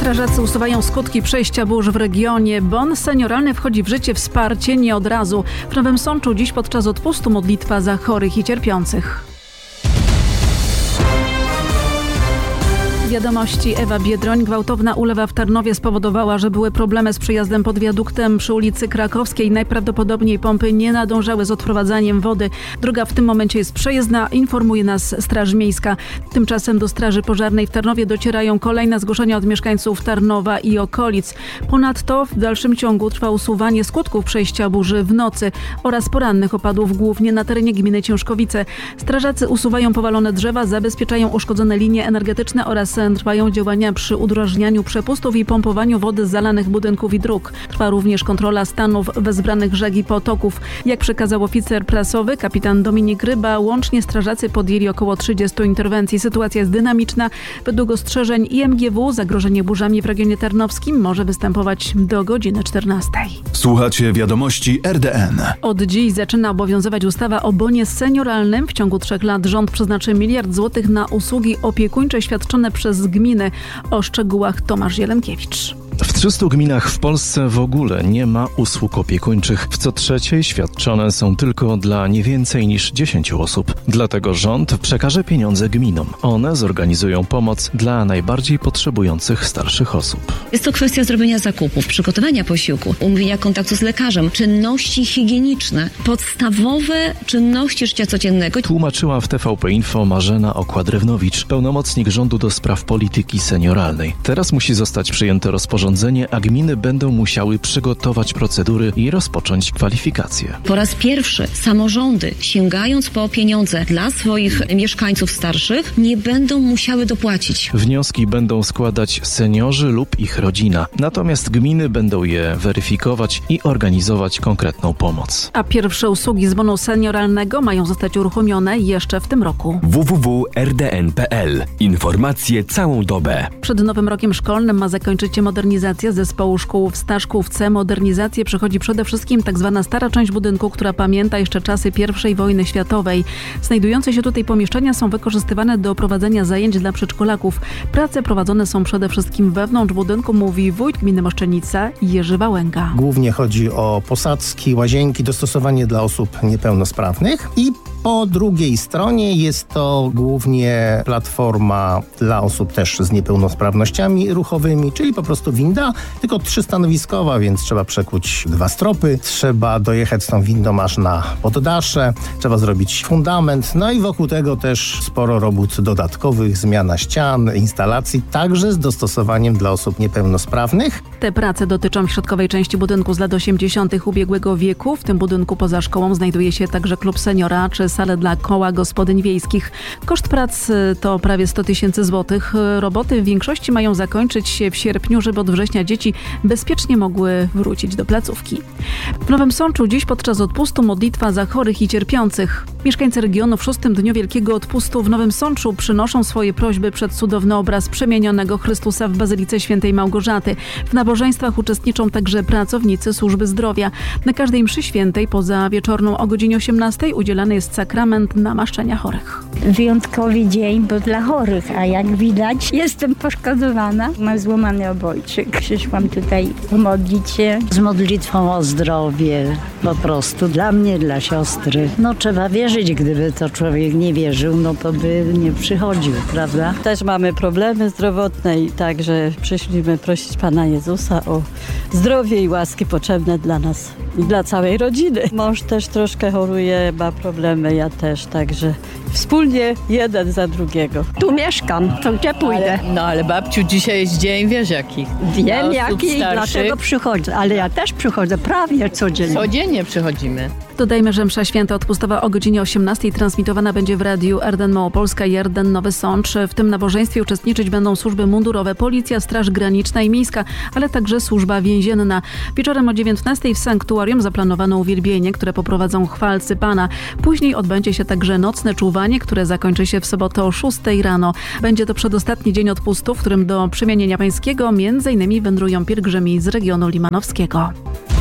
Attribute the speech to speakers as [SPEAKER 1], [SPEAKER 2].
[SPEAKER 1] Strażacy usuwają skutki przejścia burz w regionie. Bon senioralny wchodzi w życie, wsparcie nie od razu. W Nowym Sączu dziś podczas odpustu modlitwa za chorych i cierpiących. Wiadomości. Ewa Biedroń. Gwałtowna ulewa w Tarnowie spowodowała, że były problemy z przejazdem pod wiaduktem przy ulicy Krakowskiej. Najprawdopodobniej pompy nie nadążały z odprowadzaniem wody. Droga w tym momencie jest przejezdna, informuje nas Straż Miejska. Tymczasem do Straży Pożarnej w Tarnowie docierają kolejne zgłoszenia od mieszkańców Tarnowa i okolic. Ponadto w dalszym ciągu trwa usuwanie skutków przejścia burzy w nocy oraz porannych opadów głównie na terenie gminy Ciężkowice. Strażacy usuwają powalone drzewa, zabezpieczają uszkodzone linie energetyczne oraz trwają działania przy udrażnianiu przepustów i pompowaniu wody z zalanych budynków i dróg. Trwa również kontrola stanów wezbranych rzek i potoków. Jak przekazał oficer prasowy kapitan Dominik Ryba, łącznie strażacy podjęli około 30 interwencji. Sytuacja jest dynamiczna. Według ostrzeżeń IMGW zagrożenie burzami w regionie tarnowskim może występować do godziny 14.
[SPEAKER 2] Słuchacie wiadomości RDN.
[SPEAKER 1] Od dziś zaczyna obowiązywać ustawa o bonie senioralnym. W ciągu 3 lat rząd przeznaczy 1 miliard złotych na usługi opiekuńcze świadczone przez gminy. O szczegółach Tomasz Jelenkiewicz.
[SPEAKER 3] W 300 gminach w Polsce w ogóle nie ma usług opiekuńczych. W co trzeciej świadczone są tylko dla nie więcej niż 10 osób. Dlatego rząd przekaże pieniądze gminom. One zorganizują pomoc dla najbardziej potrzebujących starszych osób.
[SPEAKER 4] Jest to kwestia zrobienia zakupów, przygotowania posiłku, umówienia kontaktu z lekarzem, czynności higieniczne, podstawowe czynności życia codziennego.
[SPEAKER 3] Tłumaczyła w TVP Info Marzena Okła-Drewnowicz, pełnomocnik rządu do spraw polityki senioralnej. Teraz musi zostać przyjęte rozporządzenie, a gminy będą musiały przygotować procedury i rozpocząć kwalifikacje.
[SPEAKER 4] Po raz pierwszy samorządy, sięgając po pieniądze dla swoich mieszkańców starszych, nie będą musiały dopłacić.
[SPEAKER 3] Wnioski będą składać seniorzy lub ich rodzina, natomiast gminy będą je weryfikować i organizować konkretną pomoc.
[SPEAKER 1] A pierwsze usługi z bonu senioralnego mają zostać uruchomione jeszcze w tym roku.
[SPEAKER 5] www.rdn.pl. Informacje całą dobę.
[SPEAKER 1] Przed nowym rokiem szkolnym ma zakończyć się modernizacja zespołu szkół w Staszkówce. Modernizację przechodzi przede wszystkim tzw. stara część budynku, która pamięta jeszcze czasy I wojny światowej. Znajdujące się tutaj pomieszczenia są wykorzystywane do prowadzenia zajęć dla przedszkolaków. Prace prowadzone są przede wszystkim wewnątrz budynku, mówi wójt gminy Moszczenica Jerzy Wałęga.
[SPEAKER 6] Głównie chodzi o posadzki, łazienki, dostosowanie dla osób niepełnosprawnych i po drugiej stronie jest to głównie platforma dla osób też z niepełnosprawnościami ruchowymi, czyli po prostu winda, tylko 3-stanowiskowa, więc trzeba przekuć 2 stropy, trzeba dojechać z tą windą aż na poddasze, trzeba zrobić fundament, no i wokół tego też sporo robót dodatkowych, zmiana ścian, instalacji, także z dostosowaniem dla osób niepełnosprawnych.
[SPEAKER 1] Te prace dotyczą środkowej części budynku z lat 80. ubiegłego wieku. W tym budynku poza szkołą znajduje się także klub seniora czy salę dla koła gospodyń wiejskich. Koszt prac to prawie 100 000 złotych. Roboty w większości mają zakończyć się w sierpniu, żeby od września dzieci bezpiecznie mogły wrócić do placówki. W Nowym Sączu dziś podczas odpustu modlitwa za chorych i cierpiących. Mieszkańcy regionu w 6. dniu Wielkiego Odpustu w Nowym Sączu przynoszą swoje prośby przed cudowny obraz przemienionego Chrystusa w Bazylice Świętej Małgorzaty. W nabożeństwach uczestniczą także pracownicy służby zdrowia. Na każdej mszy świętej poza wieczorną o godzinie 18 udzielany jest sakrament namaszczenia chorych.
[SPEAKER 7] Wyjątkowy dzień, bo dla chorych, a jak widać jestem poszkodowana. Mam złamany obojczyk. Przyszłam tutaj pomodlić się.
[SPEAKER 8] Z modlitwą o zdrowie, po prostu dla mnie, dla siostry. No trzeba wierzyć, gdyby to człowiek nie wierzył, no to by nie przychodził, prawda?
[SPEAKER 9] Też mamy problemy zdrowotne i także przyszliśmy prosić Pana Jezusa o zdrowie i łaski potrzebne dla nas i dla całej rodziny. Mąż też troszkę choruje, ma problemy, ja też, także wspólnie jeden za drugiego.
[SPEAKER 7] Tu mieszkam, to gdzie pójdę?
[SPEAKER 10] Ale babciu, dzisiaj jest dzień, wiesz jaki?
[SPEAKER 7] Wiem jaki, dlatego przychodzę, ale ja też przychodzę prawie codziennie.
[SPEAKER 10] Codziennie przychodzimy.
[SPEAKER 1] Dodajmy, że msza święta odpustowa o godzinie 18 transmitowana będzie w radiu RDN Małopolska i RDN Nowy Sącz. W tym nabożeństwie uczestniczyć będą służby mundurowe, policja, straż graniczna i miejska, ale także służba więzienna. Wieczorem o 19 w sanktuarium zaplanowano uwielbienie, które poprowadzą chwalcy Pana. Później odbędzie się także nocne czuwanie, które zakończy się w sobotę o 6 rano. Będzie to przedostatni dzień odpustu, w którym do przemienienia pańskiego m.in. wędrują pielgrzymi z regionu limanowskiego.